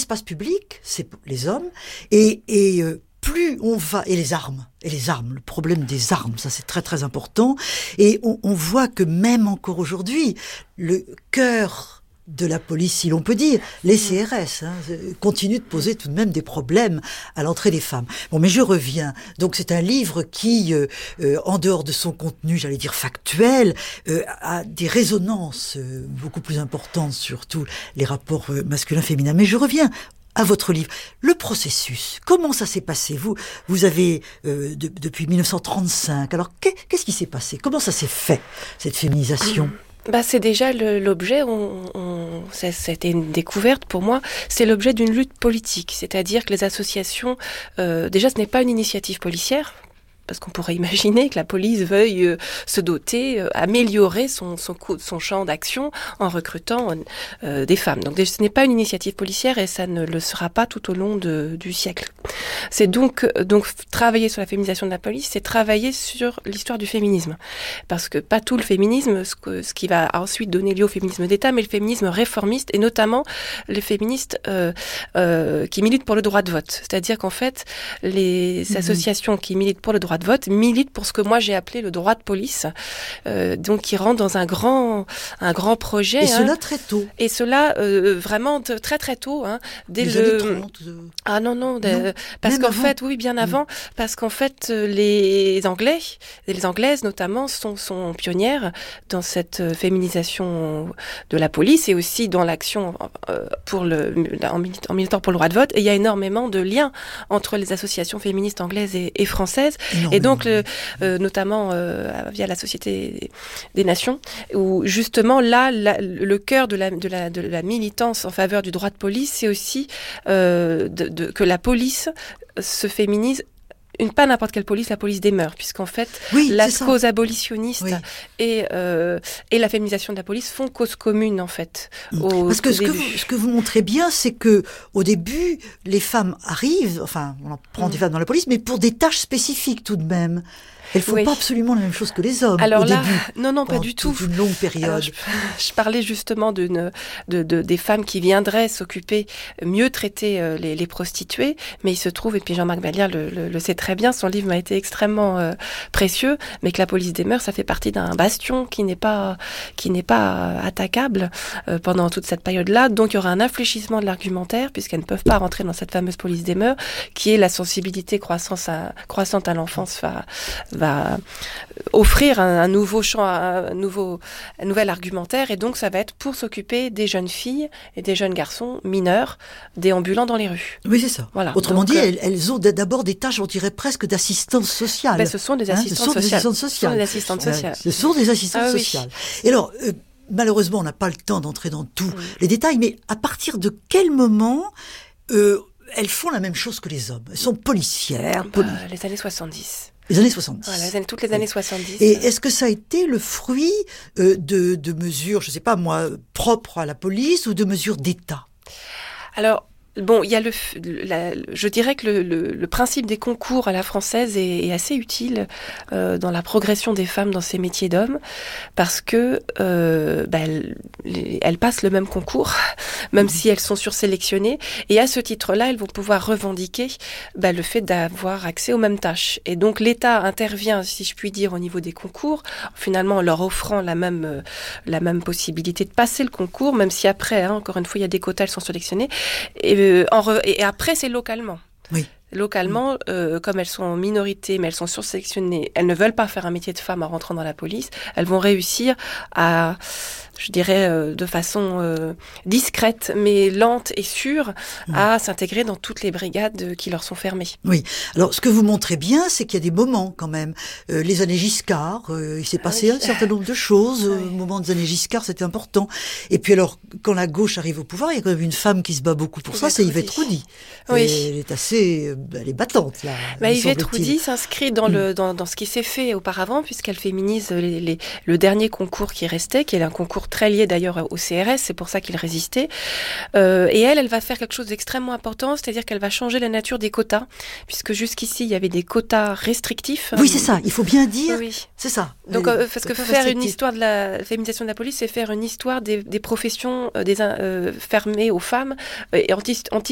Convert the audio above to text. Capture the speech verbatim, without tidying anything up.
l'espace public, c'est les hommes, et, et euh, plus on va, et les armes, et les armes, le problème des armes, ça c'est très très important, et on, on voit que même encore aujourd'hui, le cœur de la police, si l'on peut dire, les C R S, hein, continuent de poser tout de même des problèmes à l'entrée des femmes. Bon, mais je reviens. Donc, c'est un livre qui, euh, euh, en dehors de son contenu, j'allais dire factuel, euh, a des résonances euh, beaucoup plus importantes sur tous les rapports euh, masculins-féminins. Mais je reviens à votre livre. Le processus, comment ça s'est passé? Vous, vous avez, euh, de, depuis mille neuf cent trente-cinq, alors qu'est-ce qui s'est passé? Comment ça s'est fait, cette féminisation? Bah, c'est déjà le, l'objet, on, on, ça, c'était une découverte pour moi, c'est l'objet d'une lutte politique, c'est-à-dire que les associations, euh, déjà ce n'est pas une initiative policière, parce qu'on pourrait imaginer que la police veuille euh, se doter, euh, améliorer son, son, son champ d'action en recrutant euh, des femmes. Donc ce n'est pas une initiative policière et ça ne le sera pas tout au long de, du siècle. C'est donc, donc travailler sur la féminisation de la police, c'est travailler sur l'histoire du féminisme. Parce que pas tout le féminisme, ce, que, ce qui va ensuite donner lieu au féminisme d'État, mais le féminisme réformiste et notamment les féministes euh, euh, qui militent pour le droit de vote. C'est-à-dire qu'en fait, les mmh. associations qui militent pour le droit de vote milite pour ce que moi j'ai appelé le droit de police, euh, donc qui rentre dans un grand, un grand projet. Et hein. cela très tôt. Et cela euh, vraiment de, très très tôt, hein, dès les le. années trente. Euh... Ah non non, de... non parce qu'en avant. fait oui bien avant, mmh. parce qu'en fait les Anglais, les Anglaises notamment sont sont pionnières dans cette féminisation de la police et aussi dans l'action euh, pour le en, milit- en militant pour le droit de vote. Et il y a énormément de liens entre les associations féministes anglaises et, et françaises. Non, et donc, le, euh, notamment euh, via la Société des Nations, où justement là, la, le cœur de la, de, la, de la militance en faveur du droit de police, c'est aussi euh, de, de, que la police se féminise. Une, pas n'importe quelle police, la police des mœurs, puisqu'en fait, oui, la cause abolitionniste oui. et, euh, et la féminisation de la police font cause commune, en fait. Au Parce que ce, début. que vous, ce que vous montrez bien, c'est que au début, les femmes arrivent, enfin, on en prend mmh. des femmes dans la police, mais pour des tâches spécifiques tout de même. Elles ne font oui. pas absolument la même chose que les hommes. Alors au là, début, non, non, pas du tout. Une longue période. Alors, je, je parlais justement d'une, de, de, des femmes qui viendraient s'occuper, mieux traiter euh, les, les prostituées, mais il se trouve, et puis Jean-Marc Vallière le, le, le sait très bien, son livre m'a été extrêmement euh, précieux, mais que la police des mœurs, ça fait partie d'un bastion qui n'est pas, qui n'est pas attaquable euh, pendant toute cette période-là. Donc il y aura un infléchissement de l'argumentaire, puisqu'elles ne peuvent pas rentrer dans cette fameuse police des mœurs, qui est la sensibilité croissance à, croissante à l'enfance va, va va offrir un, un nouveau champ, un nouveau, un nouvel argumentaire, et donc ça va être pour s'occuper des jeunes filles et des jeunes garçons mineurs déambulant dans les rues. Oui, c'est ça. Voilà. Autrement donc, dit, euh, elles, elles ont d'abord des tâches, on dirait presque d'assistance sociale. Ben, ce sont des assistantes hein, sociales. Ce sont des assistantes sociales. Ce sont des assistantes sociales. Euh, ce sont des assistantes ah, sociales. Oui. Et alors, euh, malheureusement, on n'a pas le temps d'entrer dans tous oui. les détails, mais à partir de quel moment euh, elles font la même chose que les hommes? Elles sont policières. Poli... Bah, les années soixante-dix. Les années soixante-dix. Voilà, toutes les années soixante-dix. Et est-ce que ça a été le fruit euh, de, de mesures, je ne sais pas moi, propres à la police ou de mesures d'État? Alors, bon, il y a le, la, je dirais que le, le, le principe des concours à la française est, est assez utile euh, dans la progression des femmes dans ces métiers d'hommes, parce que euh, bah, elles, elles passent le même concours, même si elles sont sursélectionnées, et à ce titre-là, elles vont pouvoir revendiquer bah, le fait d'avoir accès aux mêmes tâches. Et donc l'État intervient, si je puis dire, au niveau des concours, finalement en leur offrant la même, euh, la même possibilité de passer le concours, même si après, hein, encore une fois, il y a des quotas, elles sont sélectionnées. Et, En re... Et après, c'est localement. Oui. Localement, euh, comme elles sont en minorité, mais elles sont sursélectionnées, elles ne veulent pas faire un métier de femme en rentrant dans la police, elles vont réussir à, je dirais, euh, de façon euh, discrète, mais lente et sûre, mmh. à s'intégrer dans toutes les brigades qui leur sont fermées. Oui. Alors, ce que vous montrez bien, c'est qu'il y a des moments, quand même. Euh, les années Giscard, euh, il s'est passé ah oui. un certain nombre de choses. Ah oui. Au moment des années Giscard, c'était important. Et puis alors, quand la gauche arrive au pouvoir, il y a quand même une femme qui se bat beaucoup pour ça, c'est Yvette Roudy. Oui. Et elle est assez... Elle est battante, là. Bah, Yvette Roudy s'inscrit dans, mmh. le, dans, dans ce qui s'est fait auparavant, puisqu'elle féminise les, les, le dernier concours qui restait, qui est un concours très lié d'ailleurs au C R S, c'est pour ça qu'il résistait. Euh, et elle, elle va faire quelque chose d'extrêmement important, c'est-à-dire qu'elle va changer la nature des quotas, puisque jusqu'ici, il y avait des quotas restrictifs. Oui, c'est ça, il faut bien dire, oui. c'est ça. Donc, euh, parce que faire une histoire de la féminisation de la police, c'est faire une histoire des, des professions euh, des, euh, fermées aux femmes euh, et anti,